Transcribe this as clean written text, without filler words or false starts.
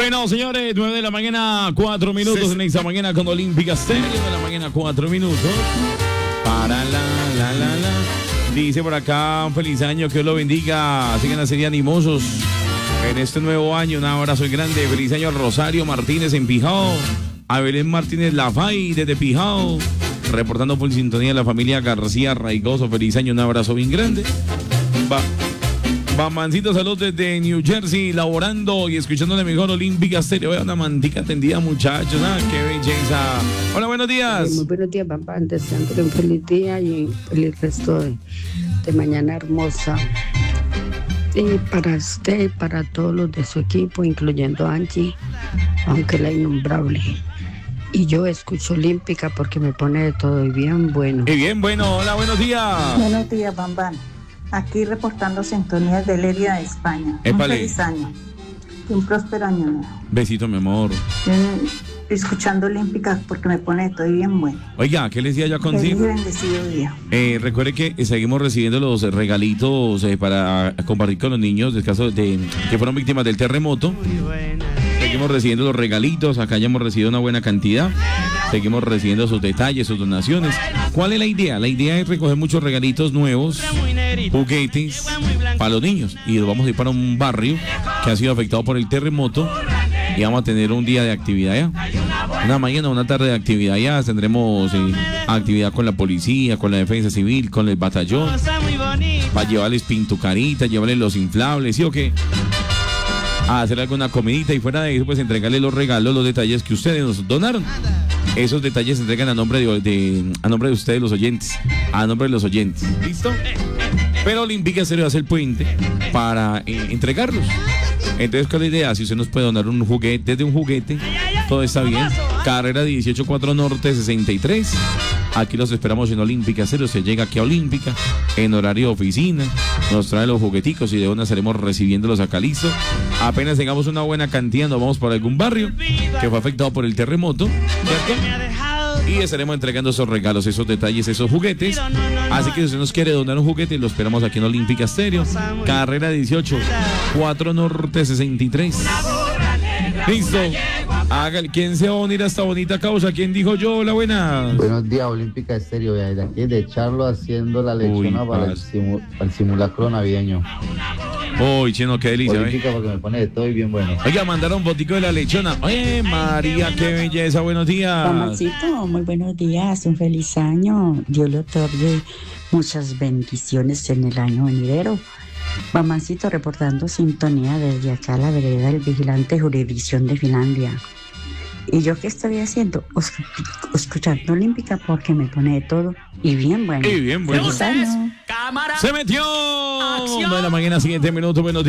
Bueno, señores, 9 de la mañana, 4 minutos en esta mañana con Olímpica Estéreo. De la mañana, 4 minutos. Para la. Dice por acá, un feliz año, que Dios lo bendiga. Sigan así de animosos en este nuevo año. Un abrazo grande. Feliz año a Rosario Martínez en Pijao. A Belén Martínez Lafay desde Pijao. Reportando por sintonía de la familia García Raigoso. Feliz año, un abrazo bien grande. Bamancito, salud desde New Jersey, laborando y escuchando la mejor Olímpica Estéreo. Vea una mantica tendida, muchachos. ¡Qué belleza! Hola, buenos días. Muy buenos días, papá. Deseándole un feliz día y un feliz resto de mañana hermosa. Y para usted y para todos los de su equipo, incluyendo a Angie, aunque la innombrable. Y yo escucho Olímpica porque me pone de todo y bien bueno. Y bien bueno. Hola, buenos días. Buenos días, Bambán. Aquí reportando sintonías de Leria de España. Épale. Un feliz año y un próspero año nuevo. Besito, mi amor. Escuchando Olímpica porque me pone todo bien bueno. Oiga, ¿qué les decía yo con Feliz y Sim? bendecido día. Recuerde que seguimos recibiendo los regalitos para compartir con los niños del caso de que fueron víctimas del terremoto. Seguimos recibiendo los regalitos, acá ya hemos recibido una buena cantidad. Seguimos recibiendo sus detalles, sus donaciones. ¿Cuál es la idea? La idea es recoger muchos regalitos nuevos, juguetes para los niños. Y los vamos a ir para un barrio que ha sido afectado por el terremoto. Y vamos a tener un día de actividad ya. Una mañana, una tarde de actividad ya. Tendremos actividad con la policía, con la defensa civil, con el batallón. Para llevarles pintucaritas, llevarles los inflables, ¿sí o qué? A hacer alguna comidita y fuera de eso, pues entregarles los regalos, los detalles que ustedes nos donaron. Esos detalles se entregan a nombre de ustedes, los oyentes. A nombre de los oyentes. ¿Listo? Pero Olímpica Estéreo hace el puente para entregarlos. Entonces, ¿cuál es la idea? Si usted nos puede donar un juguete, desde un juguete, todo está bien. Carrera 184 Norte 63. Aquí los esperamos en Olímpica Estéreo. Se llega aquí a Olímpica en horario de oficina. Nos trae los jugueticos y de una estaremos recibiéndolos acá listo. Apenas tengamos una buena cantidad, nos vamos por algún barrio que fue afectado por el terremoto, ¿cierto? Y estaremos entregando esos regalos, esos detalles, esos juguetes. Así que si usted nos quiere donar un juguete, lo esperamos aquí en Olímpica Estéreo. Carrera 184 Norte 63. Listo. Hágale. ¿Quién se va a unir a esta bonita causa? ¿Quién dijo yo? Hola, buenas. Buenos días, Olímpica Estéreo. De aquí de Charlo haciendo la lechona para el simulacro navideño. Uy, chino, qué delicia. Olímpica porque me pone de todo y bien bueno. Oiga, mandaron un botico de la lechona. Oye, María, qué belleza. Buenos días. Mamacito, muy buenos días. Un feliz año. Dios le otorgue muchas bendiciones en el año venidero. Mamancito, reportando sintonía desde acá, la vereda del Vigilante, jurisdicción de Finlandia. ¿Y yo qué estoy haciendo? Escuchando Olímpica porque me pone de todo y bien bueno. Y bien bueno. ¡Feliz año! Se metió. 9 de la mañana, siguiente minuto. Buenos días.